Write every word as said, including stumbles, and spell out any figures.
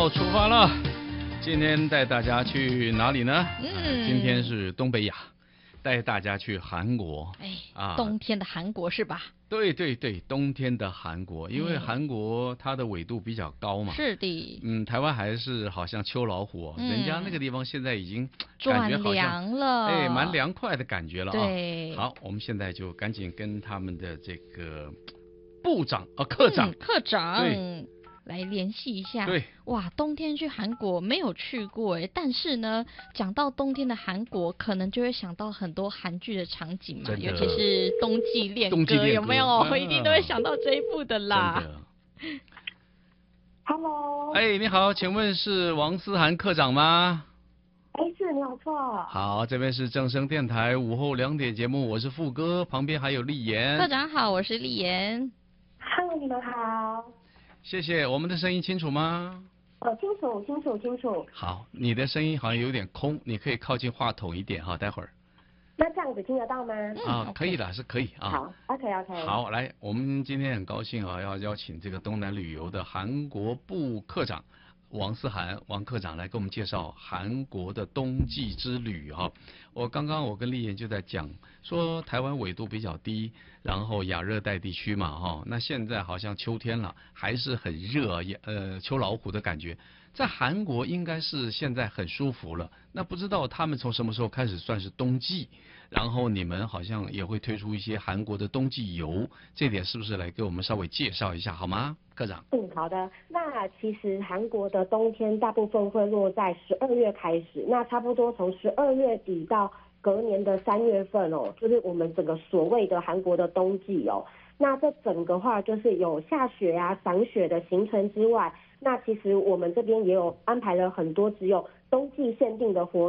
出发了。今天带大家去哪里呢？ 嗯， 今天是东北亚，带大家去韩国。 哎， 啊， 冬天的韩国是吧？ 对对对，冬天的韩国，因为韩国它的纬度比较高嘛。 是的。 嗯，台湾还是好像秋老虎、哦嗯，人家那个地方现在已经感觉好像转凉了， 哎，蛮凉快的感觉了啊。 对。 好，我们现在就赶紧跟他们的这个部长啊、科长、 嗯、科长对。 来联系一下。 对， 哇，冬天去韩国没有去过哎，但是呢，讲到冬天的韩国，可能就会想到很多韩剧的场景嘛，尤其是冬季恋歌，有没有？我、啊、一定都会想到这一部的啦。 真的。 Hello。 哎，你好，请问是王思涵科长吗？ 哎，是，没有错。 好，这边是正声电台午后两点节目，我是富哥，旁边还有丽妍。 科长好，我是丽妍。 Hello，你们好。 谢谢，我们的声音清楚吗？ 呃，清楚，清楚，清楚。 好，你的声音好像有点空，你可以靠近话筒一点哈，待会儿。 那这样子听得到吗？ 啊， 嗯、 可以的，是可以啊。 好 ，OK OK。 好，来，我们今天很高兴啊，要邀请这个东南旅游的韩国部科长王思涵王科长来给我们介绍韩国的冬季之旅哈。我刚刚我跟丽妍就在讲说，台湾纬度比较低，然后亚热带地区嘛哈，那现在好像秋天了，还是很热，也呃秋老虎的感觉。在韩国应该是现在很舒服了，那不知道他们从什么时候开始算是冬季？然后你们好像也会推出一些韩国的冬季游，这点是不是来给我们稍微介绍一下好吗，科长？ 嗯，好的。那其实韩国的冬天大部分会落在十二月开始，那差不多从十二月底到隔年的三月份哦，就是我们整个所谓的韩国的冬季哦。那这整个话就是有下雪啊、赏雪的行程之外，那其实我们这边也有安排了很多只有冬季限定的活动。